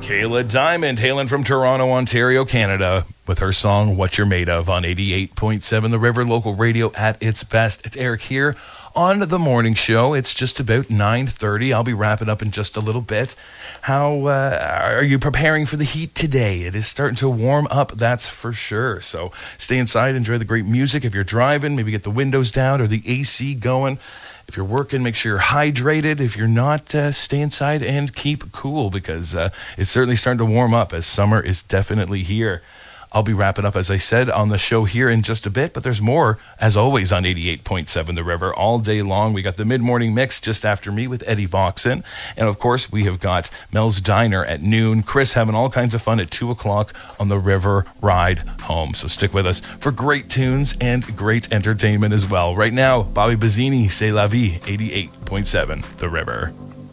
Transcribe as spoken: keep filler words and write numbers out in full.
Kayla Diamond, hailing from Toronto, Ontario, Canada, with her song What You're Made Of on eighty-eight point seven The River, local radio at its best. It's Eric here on the morning show. It's just about nine thirty. I'll be wrapping up in just a little bit. How uh, are you preparing for the heat today? It is starting to warm up, that's for sure. So stay inside, enjoy the great music. If you're driving, maybe get the windows down or the A C going. If you're working, make sure you're hydrated. If you're not, uh, stay inside and keep cool, because uh, it's certainly starting to warm up as summer is definitely here. I'll be wrapping up, as I said, on the show here in just a bit, but there's more, as always, on eighty-eight point seven The River all day long. We got the mid-morning mix just after me with Eddie Voxon. And, of course, we have got Mel's Diner at noon. Chris having all kinds of fun at two o'clock on the River Ride Home. So stick with us for great tunes and great entertainment as well. Right now, Bobby Bazzini, C'est La Vie, eighty-eight point seven The River.